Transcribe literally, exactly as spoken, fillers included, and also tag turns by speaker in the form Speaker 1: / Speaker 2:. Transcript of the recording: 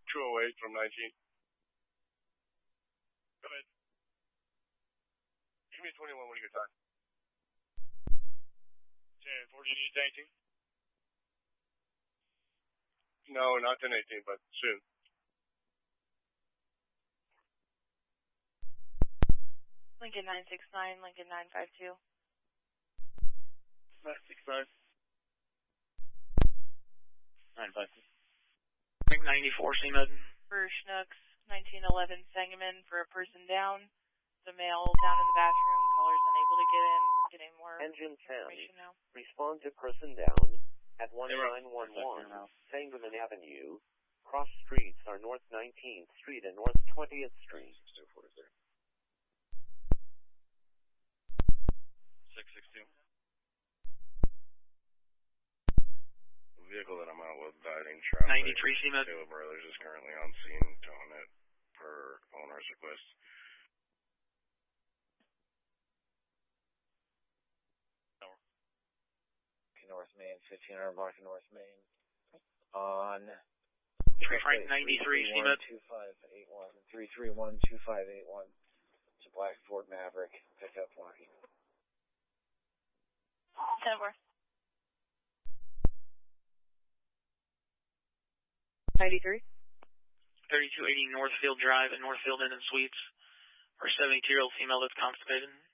Speaker 1: two oh eight from nineteen. Go ahead. Give me twenty-one when you get time. ten forty-eight nineteen? No, not ten eighteen, but soon.
Speaker 2: Lincoln nine six nine, Lincoln nine five two.
Speaker 1: nine six nine.
Speaker 3: nine five two.
Speaker 4: Ring ninety-four, C M U D.
Speaker 2: For Schnucks, nineteen eleven Sangamon for a person down. The male down in the bathroom, callers unable to get in. Getting more
Speaker 5: Engine ten,
Speaker 2: information now.
Speaker 5: respond to person down at one nine one one Sangamon Avenue. Cross streets are North nineteenth Street and North twentieth Street.
Speaker 1: six six two. The vehicle that I'm out with died in traffic.
Speaker 4: ninety-three C M U D.
Speaker 1: Caleb Brothers is currently on scene, towing it per owner's request.
Speaker 3: North Main, fifteen hundred block of North Main. On
Speaker 4: Frank ninety-three, C M U D.
Speaker 3: two five eight one, three three one, two five eight one. It's a black Ford Maverick pickup walking.
Speaker 2: ten four. ninety-three.
Speaker 4: thirty-two eighty Northfield Drive at Northfield Inn and Suites. For seventy-two-year-old female that's constipated.